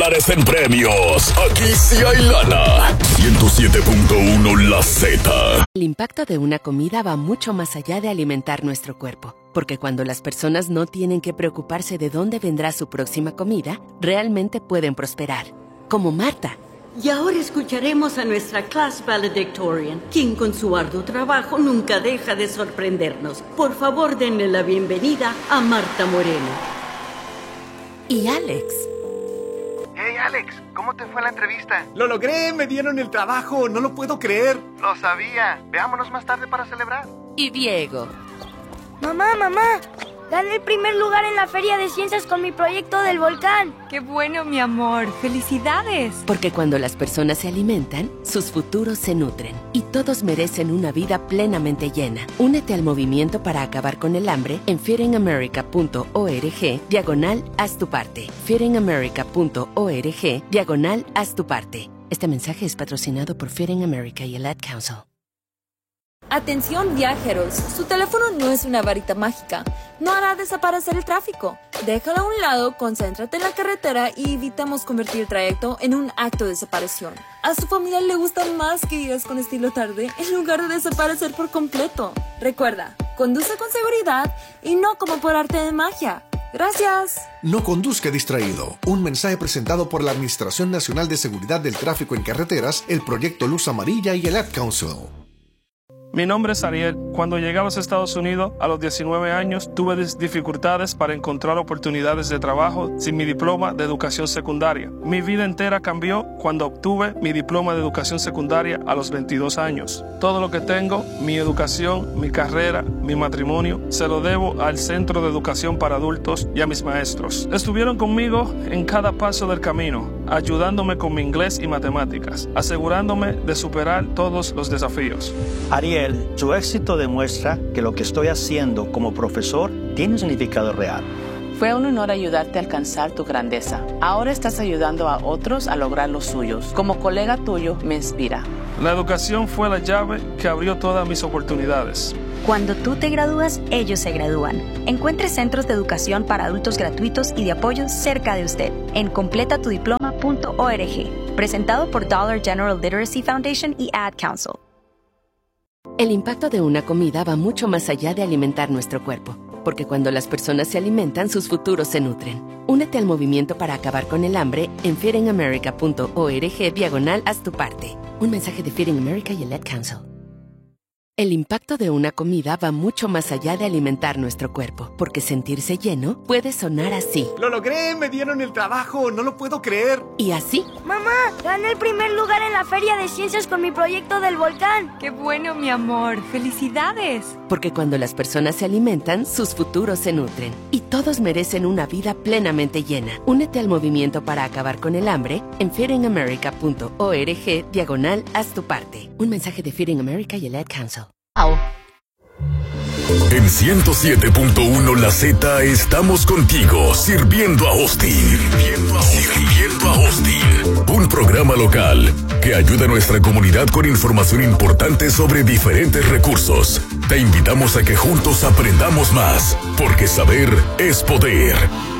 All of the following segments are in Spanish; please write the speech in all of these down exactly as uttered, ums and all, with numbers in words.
dólares en premios. Aquí sí hay lana. ciento siete punto uno La Z. El impacto de una comida va mucho más allá de alimentar nuestro cuerpo. Porque cuando las personas no tienen que preocuparse de dónde vendrá su próxima comida, realmente pueden prosperar. Como Marta. Y ahora escucharemos a nuestra class valedictorian, quien con su arduo trabajo nunca deja de sorprendernos. Por favor, denle la bienvenida a Marta Moreno. Y Alex. Hey Alex, ¿cómo te fue la entrevista? Lo logré, me dieron el trabajo, no lo puedo creer. Lo sabía, veámonos más tarde para celebrar. Y Diego. Mamá, mamá, gané el primer lugar en la Feria de Ciencias con mi proyecto del volcán. ¡Qué bueno, mi amor! ¡Felicidades! Porque cuando las personas se alimentan, sus futuros se nutren. Y todos merecen una vida plenamente llena. Únete al movimiento para acabar con el hambre en feedingamerica.org diagonal haz tu parte. feedingamerica.org diagonal haz tu parte. Este mensaje es patrocinado por Feeding America y el Ad Council. Atención viajeros, su teléfono no es una varita mágica, no hará desaparecer el tráfico. Déjalo a un lado, concéntrate en la carretera y evitamos convertir el trayecto en un acto de separación. A su familia le gusta más que digas con estilo tarde en lugar de desaparecer por completo. Recuerda, conduce con seguridad y no como por arte de magia. Gracias. No conduzca distraído. Un mensaje presentado por la Administración Nacional de Seguridad del Tráfico en Carreteras, el Proyecto Luz Amarilla y el Ad Council. Mi nombre es Ariel. Cuando llegué a los Estados Unidos a los diecinueve años, tuve dificultades para encontrar oportunidades de trabajo sin mi diploma de educación secundaria. Mi vida entera cambió cuando obtuve mi diploma de educación secundaria a los veintidós años. Todo lo que tengo, mi educación, mi carrera, mi matrimonio, se lo debo al Centro de Educación para Adultos y a mis maestros. Estuvieron conmigo en cada paso del camino, ayudándome con mi inglés y matemáticas, asegurándome de superar todos los desafíos. Ariel, su éxito demuestra que lo que estoy haciendo como profesor tiene un significado real. Fue un honor ayudarte a alcanzar tu grandeza. Ahora estás ayudando a otros a lograr los suyos. Como colega tuyo, me inspira. La educación fue la llave que abrió todas mis oportunidades. Cuando tú te gradúas, ellos se gradúan. Encuentre centros de educación para adultos gratuitos y de apoyo cerca de usted en completa tu diploma punto org. Presentado por Dollar General Literacy Foundation y Ad Council. El impacto de una comida va mucho más allá de alimentar nuestro cuerpo. Porque cuando las personas se alimentan, sus futuros se nutren. Únete al movimiento para acabar con el hambre en feedingamerica.org diagonal haz tu parte. Un mensaje de Feeding America y el Ad Council. El impacto de una comida va mucho más allá de alimentar nuestro cuerpo, porque sentirse lleno puede sonar así. Lo logré, me dieron el trabajo, no lo puedo creer. Y así. Mamá, gané el primer lugar en la Feria de Ciencias con mi proyecto del volcán. ¡Qué bueno, mi amor! ¡Felicidades! Porque cuando las personas se alimentan, sus futuros se nutren. Y todos merecen una vida plenamente llena. Únete al movimiento para acabar con el hambre en feedingamerica.org diagonal haz tu parte. Un mensaje de Feeding America y el Ad Council. En ciento siete punto uno La Z estamos contigo, sirviendo a Austin. Sirviendo a Austin. Sirviendo a Austin. Un programa local que ayuda a nuestra comunidad con información importante sobre diferentes recursos. Te invitamos a que juntos aprendamos más, porque saber es poder.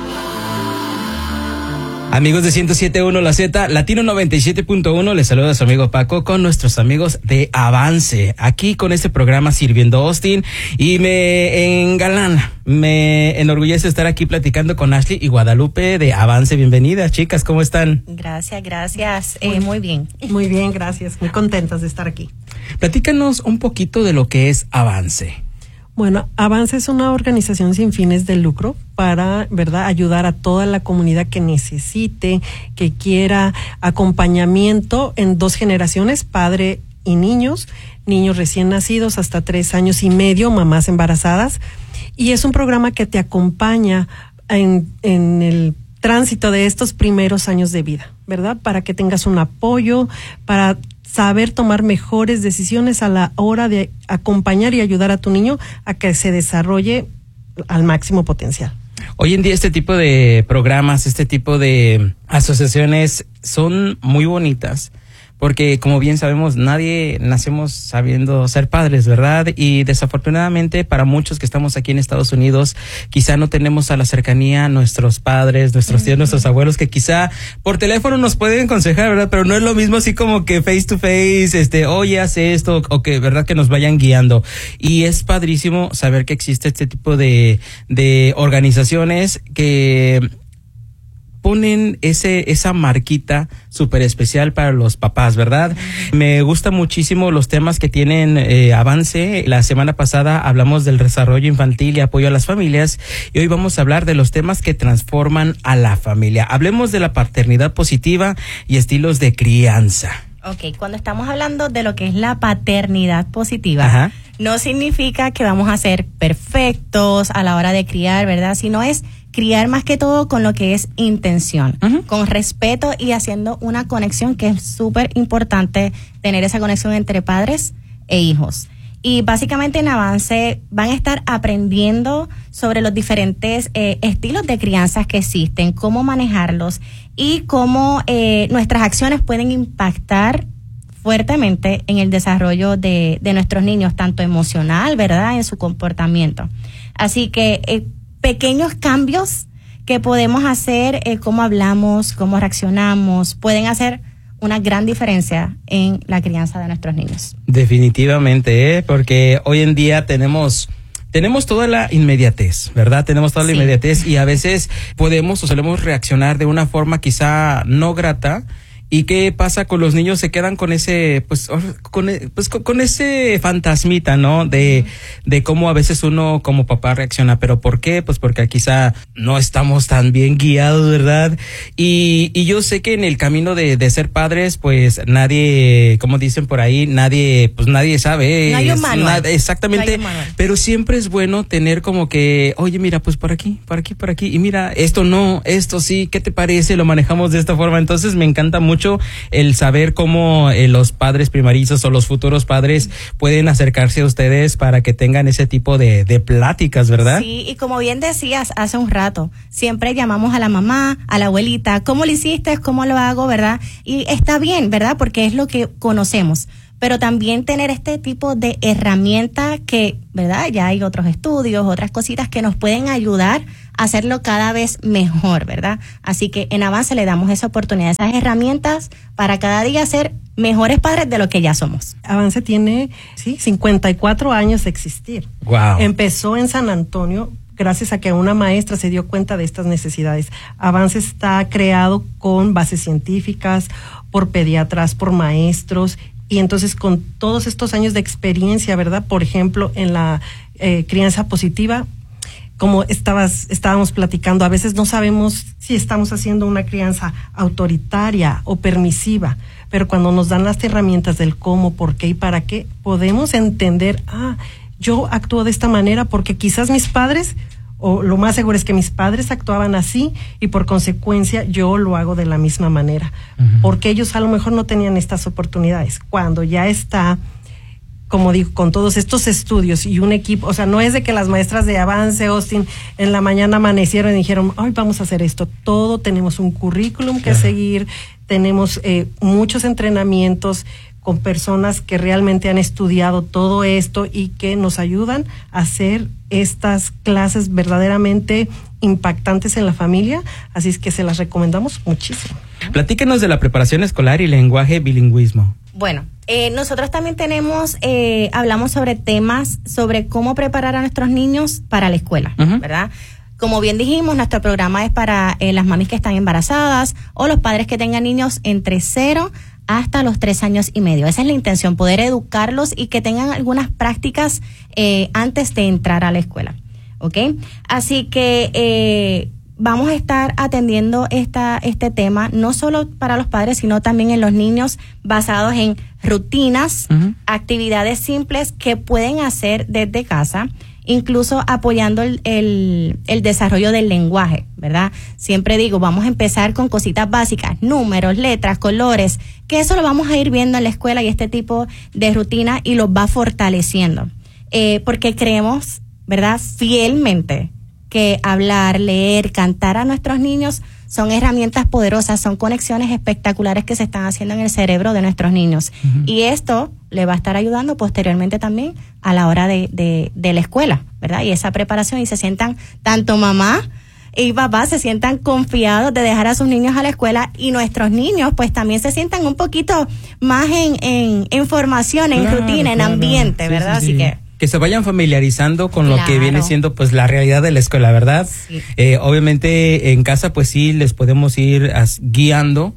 Amigos de ciento siete punto uno La Z, Latino noventa y siete punto uno, les saluda a su amigo Paco con nuestros amigos de Avance, aquí con este programa Sirviendo Austin, y me engalana, me enorgullece estar aquí platicando con Ashley y Guadalupe de Avance. Bienvenidas, chicas, ¿cómo están? Gracias, gracias, eh, muy bien. Muy bien, gracias, muy contentas de estar aquí. Platícanos un poquito de lo que es Avance. Bueno, Avance es una organización sin fines de lucro para, ¿verdad?, ayudar a toda la comunidad que necesite, que quiera acompañamiento en dos generaciones, padre y niños, niños recién nacidos hasta tres años y medio, mamás embarazadas. Y es un programa que te acompaña en, en el tránsito de estos primeros años de vida, ¿verdad? Para que tengas un apoyo, para saber tomar mejores decisiones a la hora de acompañar y ayudar a tu niño a que se desarrolle al máximo potencial. Hoy en día este tipo de programas, este tipo de asociaciones son muy bonitas, porque como bien sabemos, nadie nacemos sabiendo ser padres, ¿verdad? Y desafortunadamente para muchos que estamos aquí en Estados Unidos, quizá no tenemos a la cercanía nuestros padres, nuestros tíos, uh-huh. nuestros abuelos, que quizá por teléfono nos pueden aconsejar, ¿verdad? Pero no es lo mismo así como que face to face, este, oye, hace esto, o que, ¿verdad? Que nos vayan guiando. Y es padrísimo saber que existe este tipo de, de organizaciones que ponen ese esa marquita súper especial para los papás, ¿verdad? Me gusta muchísimo los temas que tienen eh, Avance. La semana pasada hablamos del desarrollo infantil y apoyo a las familias, y hoy vamos a hablar de los temas que transforman a la familia. Hablemos de la paternidad positiva y estilos de crianza. Ok, cuando estamos hablando de lo que es la paternidad positiva, Ajá. no significa que vamos a ser perfectos a la hora de criar, ¿verdad? Sino es criar más que todo con lo que es intención, uh-huh. con respeto y haciendo una conexión, que es súper importante tener esa conexión entre padres e hijos. Y básicamente en Avance van a estar aprendiendo sobre los diferentes eh, estilos de crianzas que existen, cómo manejarlos y cómo eh, nuestras acciones pueden impactar fuertemente en el desarrollo de, de nuestros niños, tanto emocional, ¿verdad?, en su comportamiento. Así que eh, pequeños cambios que podemos hacer, eh, cómo hablamos, cómo reaccionamos, pueden hacer una gran diferencia en la crianza de nuestros niños. Definitivamente, ¿eh? Porque hoy en día tenemos... Tenemos toda la inmediatez, ¿verdad? Tenemos toda la sí. inmediatez, y a veces podemos o solemos reaccionar de una forma quizá no grata. ¿Y qué pasa con los niños? Se quedan con ese, pues, con, pues, con, con ese fantasmita, ¿no? De, de cómo a veces uno como papá reacciona. ¿Pero por qué? Pues porque quizá no estamos tan bien guiados, ¿verdad? Y, y yo sé que en el camino de, de ser padres, pues nadie, como dicen por ahí, nadie, pues nadie sabe. No hay un manual. Nada, exactamente. No hay un manual. Pero siempre es bueno tener como que, oye, mira, pues por aquí, por aquí, por aquí. Y mira, esto no, esto sí, ¿qué te parece? Lo manejamos de esta forma. Entonces me encanta mucho el saber cómo eh, los padres primarizos o los futuros padres pueden acercarse a ustedes para que tengan ese tipo de, de pláticas, ¿verdad? Sí, y como bien decías hace un rato, siempre llamamos a la mamá, a la abuelita, ¿cómo lo hiciste? ¿Cómo lo hago? ¿Verdad? Y está bien, ¿verdad? Porque es lo que conocemos. Pero también tener este tipo de herramienta que, ¿verdad? Ya hay otros estudios, otras cositas que nos pueden ayudar a hacerlo cada vez mejor, ¿verdad? Así que en Avance le damos esa oportunidad, esas herramientas para cada día ser mejores padres de lo que ya somos. Avance tiene, sí, cincuenta y cuatro años de existir. Wow. Empezó en San Antonio gracias a que una maestra se dio cuenta de estas necesidades. Avance está creado con bases científicas, por pediatras, por maestros. Y entonces con todos estos años de experiencia, ¿verdad? Por ejemplo, en la eh, crianza positiva, como estabas, estábamos platicando, a veces no sabemos si estamos haciendo una crianza autoritaria o permisiva, pero cuando nos dan las herramientas del cómo, por qué y para qué, podemos entender, ah, yo actúo de esta manera porque quizás mis padres, o lo más seguro es que mis padres actuaban así y por consecuencia yo lo hago de la misma manera, uh-huh. porque ellos a lo mejor no tenían estas oportunidades. Cuando ya está, como digo, con todos estos estudios y un equipo, o sea, no es de que las maestras de Avance, Austin, en la mañana amanecieron y dijeron, hoy vamos a hacer esto. Todo tenemos un currículum que uh-huh. seguir, tenemos eh, muchos entrenamientos con personas que realmente han estudiado todo esto y que nos ayudan a hacer estas clases verdaderamente impactantes en la familia, así es que se las recomendamos muchísimo. Platícanos de la preparación escolar y lenguaje bilingüismo. Bueno, eh, nosotros también tenemos, eh, hablamos sobre temas, sobre cómo preparar a nuestros niños para la escuela, uh-huh. ¿verdad? Como bien dijimos, nuestro programa es para eh, las mamis que están embarazadas o los padres que tengan niños entre cero hasta los tres años y medio. Esa es la intención, poder educarlos y que tengan algunas prácticas eh, antes de entrar a la escuela, ¿ok? Así que eh, vamos a estar atendiendo esta este tema, no solo para los padres, sino también en los niños, basados en rutinas, uh-huh. actividades simples que pueden hacer desde casa, incluso apoyando el, el, el desarrollo del lenguaje, ¿verdad? Siempre digo, vamos a empezar con cositas básicas, números, letras, colores, que eso lo vamos a ir viendo en la escuela y este tipo de rutina y los va fortaleciendo. Eh, porque creemos, ¿verdad?, fielmente que hablar, leer, cantar a nuestros niños son herramientas poderosas, son conexiones espectaculares que se están haciendo en el cerebro de nuestros niños. Uh-huh. Y esto le va a estar ayudando posteriormente también a la hora de, de, de la escuela, ¿verdad? Y esa preparación, y se sientan tanto mamá y papá se sientan confiados de dejar a sus niños a la escuela, y nuestros niños pues también se sientan un poquito más en, en, en formación, en claro, rutina, claro. en ambiente, sí, ¿verdad? Sí, sí. Así que que se vayan familiarizando con claro. lo que viene siendo pues la realidad de la escuela, ¿verdad? Sí. Eh, obviamente en casa pues sí les podemos ir as, guiando,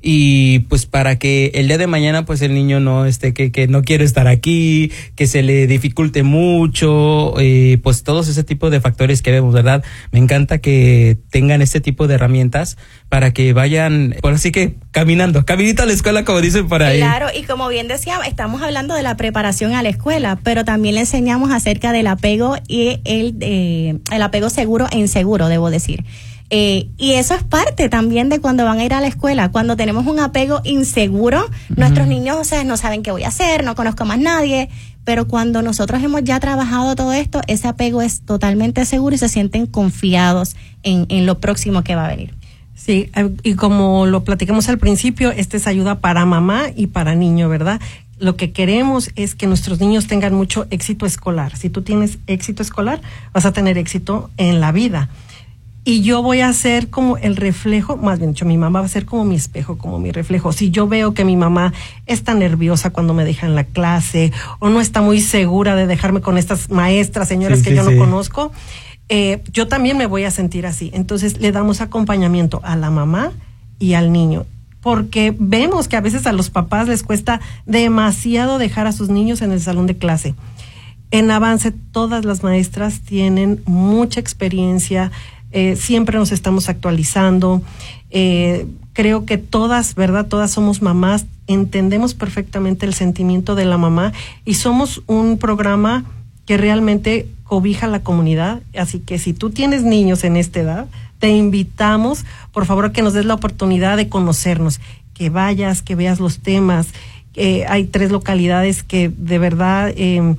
y pues para que el día de mañana pues el niño no esté que, que no quiere estar aquí, que se le dificulte mucho, eh, pues todos ese tipo de factores que vemos, ¿verdad? Me encanta que tengan este tipo de herramientas para que vayan, por así que caminando, caminito a la escuela, como dicen por ahí. Claro, y como bien decía, estamos hablando de la preparación a la escuela, pero también le enseñamos acerca del apego y el, eh, el apego seguro e inseguro, debo decir. Eh, y eso es parte también de cuando van a ir a la escuela. Cuando tenemos un apego inseguro, uh-huh. nuestros niños, o sea, no saben qué voy a hacer, no conozco a más nadie, pero cuando nosotros hemos ya trabajado todo esto, ese apego es totalmente seguro y se sienten confiados en, en lo próximo que va a venir. Sí, y como lo platicamos al principio, esta es ayuda para mamá y para niño, ¿verdad? Lo que queremos es que nuestros niños tengan mucho éxito escolar. Si tú tienes éxito escolar, vas a tener éxito en la vida. Y yo voy a ser como el reflejo, más bien dicho, mi mamá va a ser como mi espejo, como mi reflejo. Si yo veo que mi mamá está nerviosa cuando me deja en la clase, o no está muy segura de dejarme con estas maestras, señoras sí, que sí, yo sí. no conozco, eh, yo también me voy a sentir así. Entonces le damos acompañamiento a la mamá y al niño, porque vemos que a veces a los papás les cuesta demasiado dejar a sus niños en el salón de clase. En Avance todas las maestras tienen mucha experiencia. Eh, siempre nos estamos actualizando, eh, creo que todas, ¿verdad? Todas somos mamás, entendemos perfectamente el sentimiento de la mamá, y somos un programa que realmente cobija a la comunidad, así que si tú tienes niños en esta edad, te invitamos, por favor, a que nos des la oportunidad de conocernos, que vayas, que veas los temas. Eh, hay tres localidades que de verdad eh,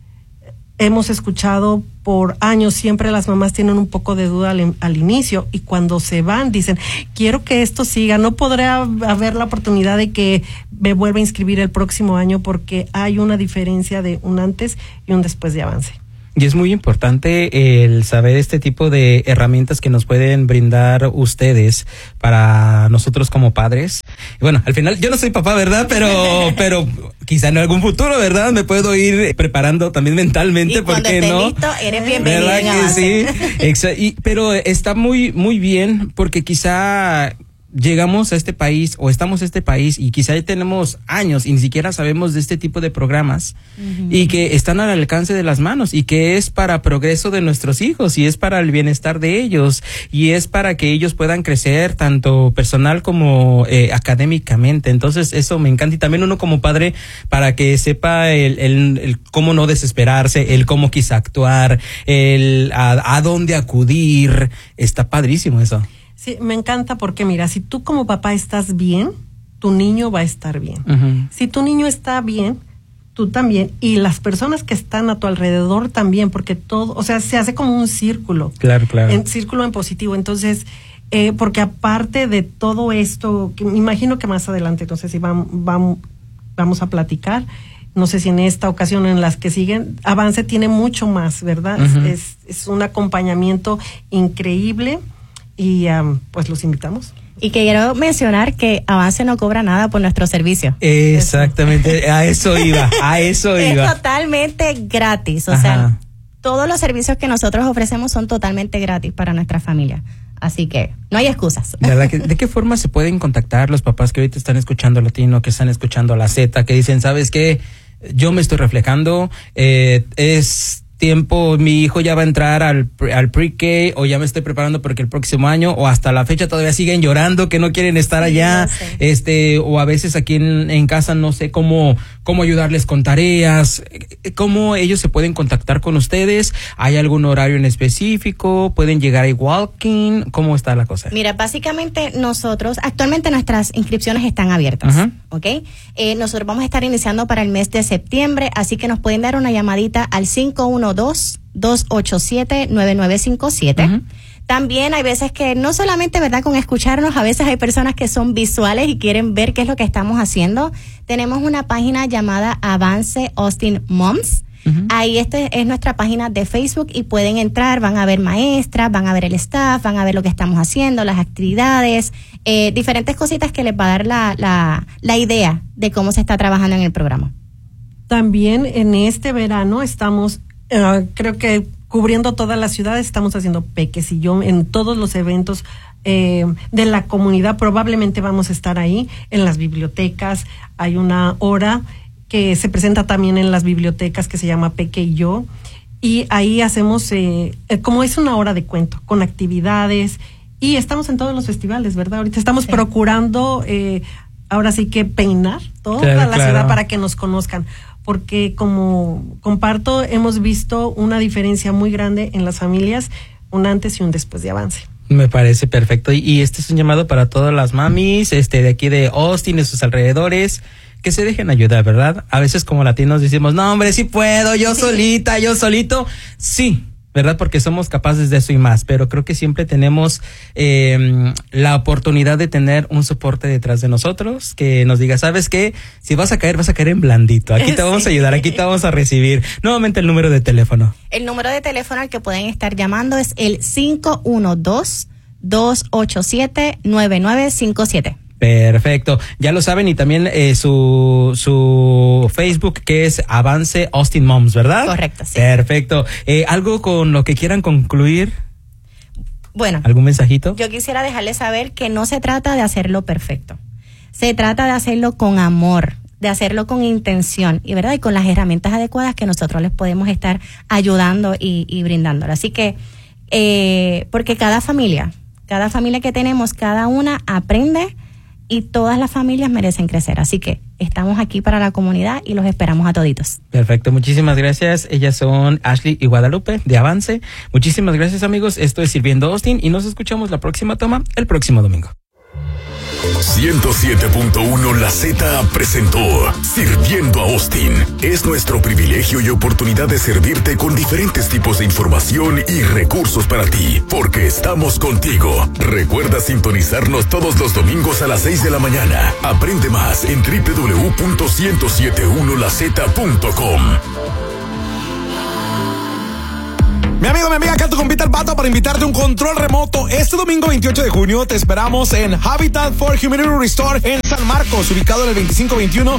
hemos escuchado por años. Siempre las mamás tienen un poco de duda al, al inicio, y cuando se van dicen, quiero que esto siga, no podré haber la oportunidad de que me vuelva a inscribir el próximo año, porque hay una diferencia de un antes y un después de Avance. Y es muy importante el saber este tipo de herramientas que nos pueden brindar ustedes para nosotros como padres. Bueno, al final yo no soy papá, ¿verdad? Pero pero quizá en algún futuro, ¿verdad? Me puedo ir preparando también mentalmente, y ¿por qué no? Listo, eres bienvenido. ¿Verdad que sí? Exa- y, pero está muy muy bien, porque quizá llegamos a este país o estamos en este país y quizá ya tenemos años y ni siquiera sabemos de este tipo de programas uh-huh. y que están al alcance de las manos y que es para progreso de nuestros hijos y es para el bienestar de ellos y es para que ellos puedan crecer tanto personal como eh, académicamente. Entonces eso me encanta, y también uno como padre para que sepa el, el, el cómo no desesperarse, el cómo quizá actuar, el a, a dónde acudir. Está padrísimo eso. Sí, me encanta, porque mira, si tú como papá estás bien, tu niño va a estar bien. Uh-huh. Si tu niño está bien, tú también, y las personas que están a tu alrededor también, porque todo, o sea, se hace como un círculo. Claro, claro. En círculo en positivo. Entonces, eh, porque aparte de todo esto, que me imagino que más adelante, entonces, si vamos, vamos, vamos a platicar, no sé si en esta ocasión o en las que siguen, Avance tiene mucho más, ¿verdad? Uh-huh. Es, es un acompañamiento increíble. Y um, pues los invitamos. Y que quiero mencionar que Avance no cobra nada por nuestro servicio. Exactamente, a eso iba, a eso iba. Es totalmente gratis, o Ajá. sea, todos los servicios que nosotros ofrecemos son totalmente gratis para nuestra familia. Así que no hay excusas. ¿Verdad? ¿De qué forma se pueden contactar los papás que ahorita están escuchando Latino, que están escuchando La Z, que dicen, ¿sabes qué? Yo me estoy reflejando, eh, es... tiempo, mi hijo ya va a entrar al, al pre-K, o ya me estoy preparando porque el próximo año, o hasta la fecha todavía siguen llorando que no quieren estar allá, sí, este, o a veces aquí en, en casa no sé cómo, cómo ayudarles con tareas, cómo ellos se pueden contactar con ustedes. ¿Hay algún horario en específico? ¿Pueden llegar a walking? ¿Cómo está la cosa? Mira, básicamente nosotros, actualmente nuestras inscripciones están abiertas, uh-huh. ¿ok? Eh, nosotros vamos a estar iniciando para el mes de septiembre, así que nos pueden dar una llamadita al cinco uno dos, dos ocho siete, nueve nueve cinco siete. Uh-huh. También hay veces que no solamente, ¿verdad?, con escucharnos, a veces hay personas que son visuales y quieren ver qué es lo que estamos haciendo. Tenemos una página llamada Avance Austin Moms. Uh-huh. Ahí este es nuestra página de Facebook y pueden entrar, van a ver maestras, van a ver el staff, van a ver lo que estamos haciendo, las actividades, eh, diferentes cositas que les va a dar la, la, la idea de cómo se está trabajando en el programa. También en este verano estamos, uh, creo que cubriendo toda la ciudad, estamos haciendo pequecillo en todos los eventos eh, de la comunidad. Probablemente vamos a estar ahí en las bibliotecas. Hay una hora que se presenta también en las bibliotecas que se llama Peque y Yo, y ahí hacemos, eh, como es una hora de cuento, con actividades, y estamos en todos los festivales, ¿verdad? Ahorita estamos sí. procurando, eh, ahora sí que peinar toda claro, la claro. ciudad para que nos conozcan, porque como comparto, hemos visto una diferencia muy grande en las familias, un antes y un después de Avance. Me parece perfecto, y, y este es un llamado para todas las mamis, este, de aquí de Austin, de sus alrededores, que se dejen ayudar, ¿verdad? A veces como latinos decimos, no hombre, sí puedo, yo solita, yo solito. Sí, ¿verdad? Porque somos capaces de eso y más, pero creo que siempre tenemos eh, la oportunidad de tener un soporte detrás de nosotros, que nos diga, ¿sabes qué? Si vas a caer, vas a caer en blandito. Aquí te vamos sí. a ayudar, aquí te vamos a recibir. Nuevamente el número de teléfono. El número de teléfono al que pueden estar llamando es el cinco uno dos, dos ocho siete, nueve nueve cinco siete. Perfecto, ya lo saben, y también eh, su su Facebook, que es Avance Austin Moms, ¿verdad? Correcto, sí. Perfecto. Eh, ¿Algo con lo que quieran concluir? Bueno. ¿Algún mensajito? Yo quisiera dejarles saber que no se trata de hacerlo perfecto. Se trata de hacerlo con amor, de hacerlo con intención, y verdad, y con las herramientas adecuadas que nosotros les podemos estar ayudando y, y brindándolo. Así que, eh, porque cada familia, cada familia que tenemos, cada una aprende, y todas las familias merecen crecer. Así que estamos aquí para la comunidad y los esperamos a toditos. Perfecto, muchísimas gracias. Ellas son Ashley y Guadalupe de Avance. Muchísimas gracias, amigos. Esto es Sirviendo Austin y nos escuchamos la próxima toma el próximo domingo. ciento siete punto uno La Z presentó Sirviendo a Austin. Es nuestro privilegio y oportunidad de servirte con diferentes tipos de información y recursos para ti, porque estamos contigo. Recuerda sintonizarnos todos los domingos a las seis de la mañana. Aprende más en doble u doble u doble u punto ciento setenta y uno la z punto com. Mi amigo, mi amiga, acá tu compita el Pato para invitarte a un control remoto. Este domingo veintiocho de junio te esperamos en Habitat for Humanity Restore en San Marcos, ubicado en el veinticinco veintiuno